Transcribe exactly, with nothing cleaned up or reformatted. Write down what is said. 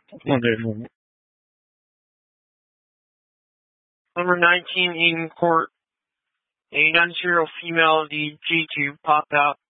One day, moment. Number nineteen, Eden Court. A non-serial female, the G two, popped out.